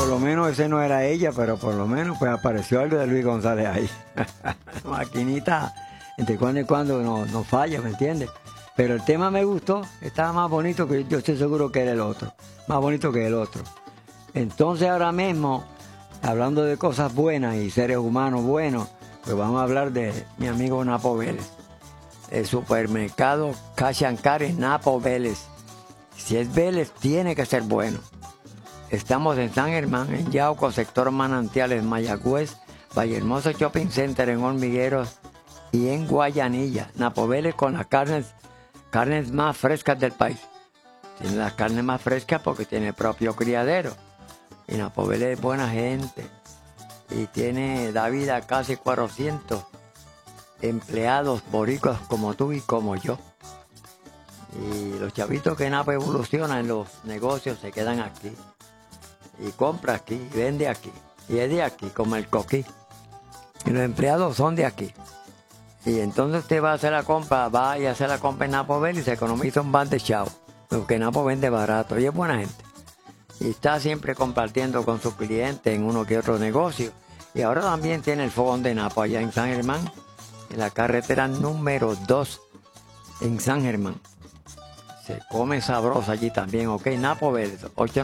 lo menos ese no era ella, pero por lo menos pues apareció algo de Luis González ahí. Maquinita, entre cuando y cuando no falla, ¿me entiendes? Pero el tema me gustó, estaba más bonito que yo estoy seguro que era el otro, más bonito que el otro. Entonces ahora mismo, hablando de cosas buenas y seres humanos buenos, pues vamos a hablar de mi amigo Napo Vélez. El supermercado Cash and Carry Napo Vélez. Si es Vélez, tiene que ser bueno. Estamos en San Germán, en Yauco, sector Manantiales, Mayagüez, Vallehermoso Shopping Center, en Hormigueros y en Guayanilla. Napo Vélez con las carnes más frescas del país. Tiene las carnes más frescas porque tiene el propio criadero. Y Napo Vélez es buena gente. Y da vida a casi 400 empleados boricuas como tú y como yo. Y los chavitos que Napo evoluciona en los negocios se quedan aquí. Y compra aquí, y vende aquí. Y es de aquí, como el coquí. Y los empleados son de aquí. Y entonces usted va a hacer la compra, va y hacer la compra en Napo Vélez y se economiza un bande chavo. Porque Napo vende barato y es buena gente. Y está siempre compartiendo con sus clientes en uno que otro negocio. Y ahora también tiene el fogón de Napo allá en San Germán, en la carretera número 2 en San Germán. Se come sabroso allí también, ok. Napo Vélez,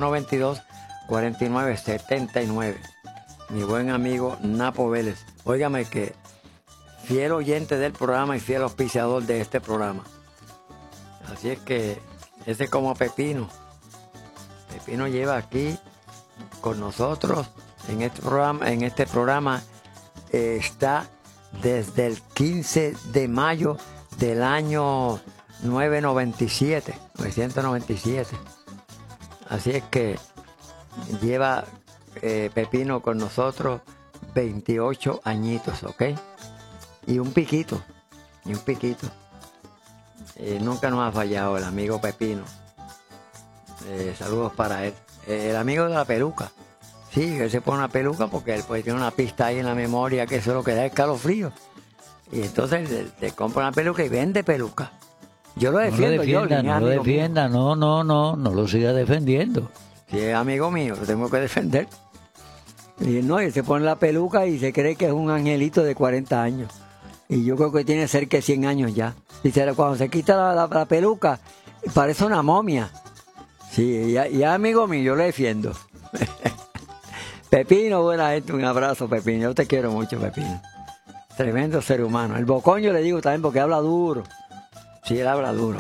892-4979. Mi buen amigo Napo Vélez. Óigame que fiel oyente del programa y fiel auspiciador de este programa. Así es que ese es como Pepino. Pepino lleva aquí con nosotros en este programa. Está desde el 15 de mayo del año 997. Así es que lleva Pepino con nosotros 28 añitos, ¿ok? Y un piquito. Nunca nos ha fallado el amigo Pepino. Saludos para él. El amigo de la peluca. Sí, él se pone una peluca porque él pues tiene una pista ahí en la memoria que eso es lo que da escalofrío. Y entonces él te compra una peluca y vende peluca. Yo lo defiendo. No lo defienda, no lo siga defendiendo. Si es amigo mío, lo tengo que defender. Y no, él se pone la peluca y se cree que es un angelito de 40 años. Y yo creo que tiene cerca de 100 años ya. Y cuando se quita la peluca, parece una momia. Sí, ya amigo mío, yo lo defiendo. Pepino, buena gente, un abrazo, Pepino. Yo te quiero mucho, Pepino. Tremendo ser humano. El bocón yo le digo también porque habla duro. Sí, él habla duro.